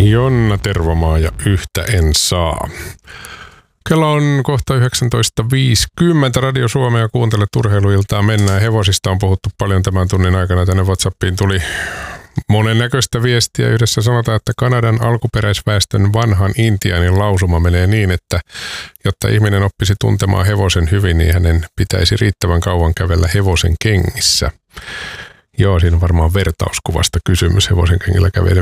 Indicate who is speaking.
Speaker 1: Jonna Tervomaa ja Yhtä en saa. Kello on kohta 19.50. Radio Suomea kuuntelet urheiluiltaa. Mennään hevosista. On puhuttu paljon tämän tunnin aikana. Tänne WhatsAppiin tuli monennäköistä viestiä. Yhdessä sanotaan, että Kanadan alkuperäisväestön vanhan intiaanin lausuma menee niin, että jotta ihminen oppisi tuntemaan hevosen hyvin, niin hänen pitäisi riittävän kauan kävellä hevosen kengissä. Joo, siinä on varmaan vertauskuvasta kysymys, hevosen kengillä kävelen